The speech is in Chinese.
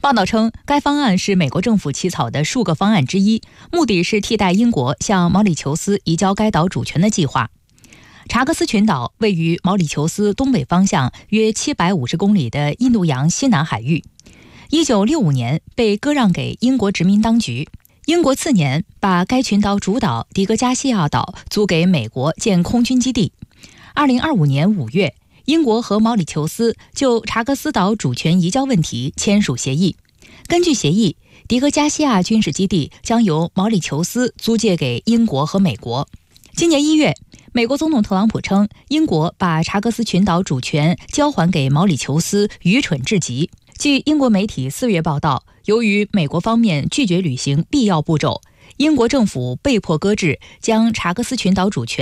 报道称，该方案是美国政府起草的数个方案之一，目的是替代英国向毛里求斯移交该岛主权的计划。查克斯群岛位于毛里求斯东北方向约750公里的印度洋西南海域，1965年被割让给英国殖民当局。英国次年把该群岛主岛迪戈加西亚岛租给美国建空军基地。2025年5月，英国和毛里求斯就查克斯岛主权移交问题签署协议。根据协议，迪戈加西亚军事基地将由毛里求斯租借给英国和美国。今年1月，美国总统特朗普称，英国把查克斯群岛主权交还给毛里求斯愚蠢至极。据英国媒体4月报道，由于美国方面拒绝履行必要步骤，英国政府被迫搁置将查克斯群岛主权